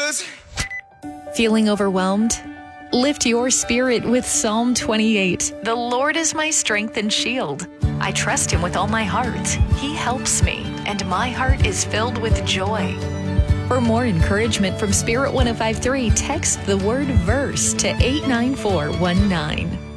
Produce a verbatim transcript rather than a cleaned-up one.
'Cause Feeling overwhelmed? Lift your spirit with Psalm twenty-eight. The Lord is my strength and shield. I trust him with all my heart. He helps me, and my heart is filled with joy. For more encouragement from Spirit one oh five point three, text the word verse to eight nine four one nine.